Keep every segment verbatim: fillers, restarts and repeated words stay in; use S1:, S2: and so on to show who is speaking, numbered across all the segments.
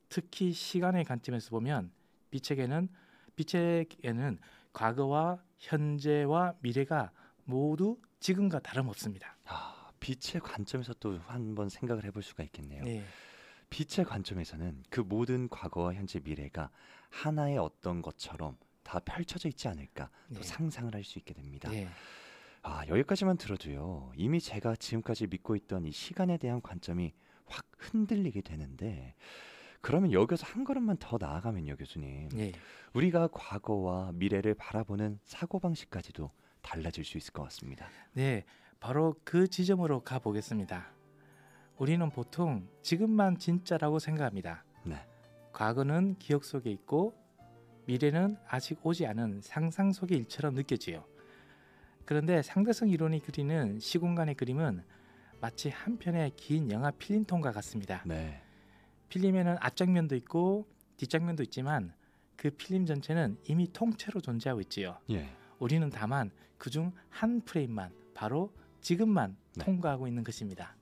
S1: 특히 시간의 관점에서 보면 빛에게는 빛에게는 과거와 현재와 미래가 모두 지금과 다름없습니다.
S2: 아, 빛의 관점에서 또 한번 생각을 해볼 수가 있겠네요.
S1: 네,
S2: 빛의 관점에서는 그 모든 과거와 현재 미래가 하나의 어떤 것처럼 다 펼쳐져 있지 않을까 또
S1: 네,
S2: 상상을 할 수 있게 됩니다.
S1: 네,
S2: 아, 여기까지만 들어도요. 이미 제가 지금까지 믿고 있던 이 시간에 대한 관점이 확 흔들리게 되는데 그러면 여기서 한 걸음만 더 나아가면요, 교수님.
S1: 네,
S2: 우리가 과거와 미래를 바라보는 사고방식까지도 달라질 수 있을 것 같습니다.
S1: 네, 바로 그 지점으로 가보겠습니다. 우리는 보통 지금만 진짜라고 생각합니다.
S2: 네.
S1: 과거는 기억 속에 있고 미래는 아직 오지 않은 상상 속의 일처럼 느껴지요. 그런데 상대성 이론이 그리는 시공간의 그림은 마치 한 편의 긴 영화 필름통과 같습니다.
S2: 네.
S1: 필름에는 앞장면도 있고 뒷장면도 있지만 그 필름 전체는 이미 통째로 존재하고 있지요.
S2: 예.
S1: 우리는 다만 그중 한 프레임만 바로 지금만
S2: 네.
S1: 통과하고 있는 것입니다.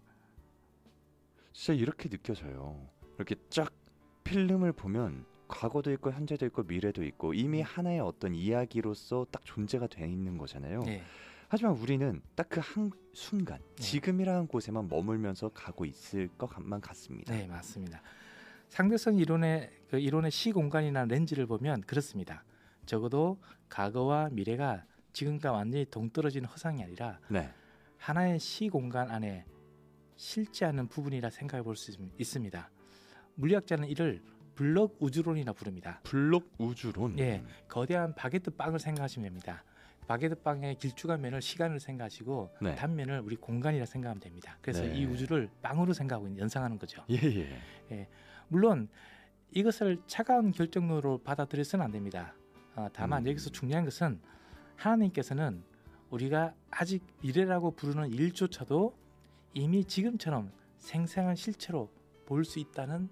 S2: 진짜 이렇게 느껴져요. 이렇게 쫙 필름을 보면 과거도 있고 현재도 있고 미래도 있고 이미 하나의 어떤 이야기로서 딱 존재가 돼 있는 거잖아요.
S1: 네,
S2: 하지만 우리는 딱 그 한 순간
S1: 네.
S2: 지금이라는 곳에만 머물면서 가고 있을 것만 같습니다.
S1: 네, 맞습니다. 상대성 이론의 그 이론의 시공간이나 렌즈를 보면 그렇습니다. 적어도 과거와 미래가 지금과 완전히 동떨어진 허상이 아니라
S2: 네.
S1: 하나의 시공간 안에 실제하는 부분이라 생각해 볼 수 있습니다. 물리학자는 이를 블록 우주론이라 부릅니다.
S2: 블록 우주론.
S1: 예, 거대한 바게트 빵을 생각하시면 됩니다. 바게트 빵의 길쭉한 면을 시간을 생각하시고
S2: 네.
S1: 단면을 우리 공간이라 생각하면 됩니다. 그래서
S2: 네.
S1: 이 우주를 빵으로 생각하고 있는- 연상하는 거죠.
S2: 예예.
S1: 예, 물론 이것을 차가운 결정론으로 받아들여서는 안 됩니다. 어, 다만
S2: 음.
S1: 여기서 중요한 것은 하나님께서는 우리가 아직 미래라고 부르는 일조차도 이미 지금처럼 생생한 실체로 볼 수 있다는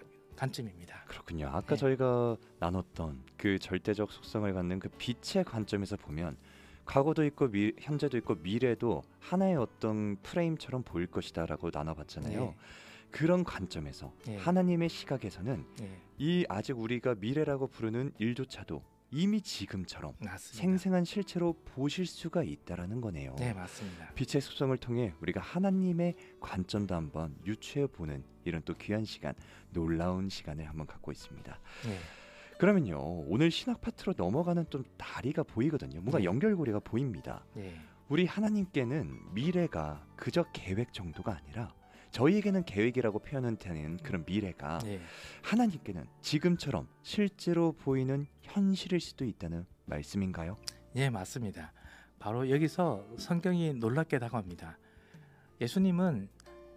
S1: 관점입니다.
S2: 그렇군요. 아까
S1: 네.
S2: 저희가 나눴던 그 절대적 속성을 갖는 그 빛의 관점에서 보면 과거도 있고 미, 현재도 있고 미래도 하나의 어떤 프레임처럼 보일 것이다라고 나눠봤잖아요.
S1: 네.
S2: 그런 관점에서
S1: 네.
S2: 하나님의 시각에서는
S1: 네,
S2: 이 아직 우리가 미래라고 부르는 일조차도 이미 지금처럼
S1: 맞습니다.
S2: 생생한 실체로 보실 수가 있다라는 거네요.
S1: 네, 맞습니다.
S2: 빛의 속성을 통해 우리가 하나님의 관점도 한번 유추해 보는 이런 또 귀한 시간, 놀라운 시간을 한번 갖고 있습니다.
S1: 네,
S2: 그러면요, 오늘 신학 파트로 넘어가는 좀 다리가 보이거든요. 뭔가
S1: 네.
S2: 연결고리가 보입니다.
S1: 네,
S2: 우리 하나님께는 미래가 그저 계획 정도가 아니라 저희에게는 계획이라고 표현은 되는 그런 미래가
S1: 네,
S2: 하나님께는 지금처럼 실제로 보이는 현실일 수도 있다는 말씀인가요?
S1: 네, 맞습니다. 바로 여기서 성경이 놀랍게 다가옵니다. 예수님은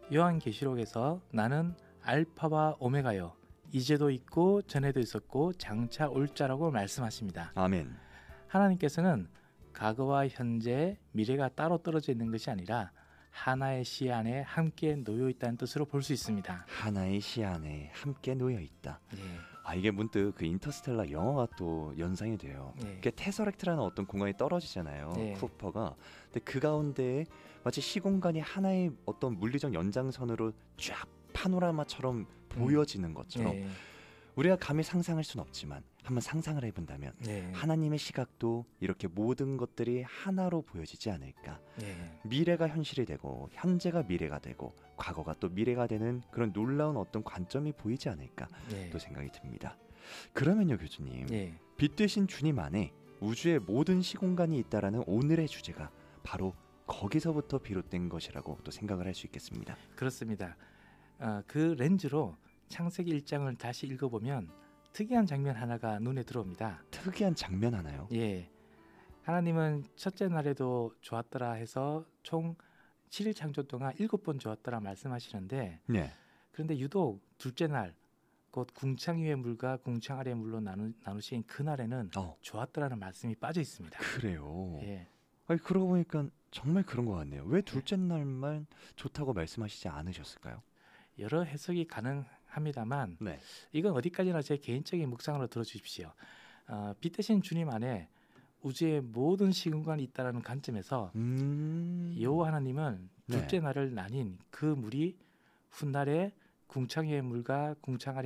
S1: 요한계시록에서 나는 알파와 오메가요, 이제도 있고 전에도 있었고 장차 올 자라고 말씀하십니다.
S2: 아멘.
S1: 하나님께서는 과거와 현재, 미래가 따로 떨어져 있는 것이 아니라 하나의 시 안에 함께 놓여 있다는 뜻으로 볼 수 있습니다.
S2: 하나의 시 안에 함께 놓여 있다.
S1: 네,
S2: 아, 이게 문득 그 인터스텔라 영화가 또 연상이 돼요.
S1: 네,
S2: 이게 테서렉트라는 어떤 공간이 떨어지잖아요.
S1: 네.
S2: 쿠퍼가. 근데 그 가운데에 마치 시공간이 하나의 어떤 물리적 연장선으로 쫙 파노라마처럼 보여지는 것처럼
S1: 네,
S2: 우리가 감히 상상할 수는 없지만 한번 상상을 해본다면
S1: 네,
S2: 하나님의 시각도 이렇게 모든 것들이 하나로 보여지지 않을까.
S1: 네,
S2: 미래가 현실이 되고 현재가 미래가 되고 과거가 또 미래가 되는 그런 놀라운 어떤 관점이 보이지 않을까
S1: 네,
S2: 또 생각이 듭니다. 그러면요, 교수님,
S1: 네,
S2: 빛 되신 주님 안에 우주의 모든 시공간이 있다라는 오늘의 주제가 바로 거기서부터 비롯된 것이라고 또 생각을 할 수 있겠습니다.
S1: 그렇습니다. 어, 그 렌즈로 창세기 일 장을 다시 읽어보면 특이한 장면 하나가 눈에 들어옵니다.
S2: 특이한 장면 하나요?
S1: 예, 하나님은 첫째 날에도 좋았더라 해서 총 칠 일 창조 동안 일곱 번 좋았더라 말씀하시는데,
S2: 네.
S1: 그런데 유독 둘째 날, 곧 궁창 위의 물과 궁창 아래의 물로 나누, 나누신 그날에는
S2: 어,
S1: 좋았더라는 말씀이 빠져 있습니다.
S2: 그래요.
S1: 예,
S2: 아니, 그러고 보니까 정말 그런 것 같네요. 왜 둘째 날만 좋다고 말씀하시지 않으셨을까요?
S1: 여러 해석이 가능합니다만
S2: 네.
S1: 이건 어디까지나 제 개인적인 묵상으로 들어주십시오. 어, 빛 대신 주님 안에 우주의 모든 시공간이 있다는 관점에서
S2: 음.
S1: 여호와 하나님은
S2: 네.
S1: 둘째 날을 나뉜 그 물이 훗날에 궁창 위의 물과 궁창 아래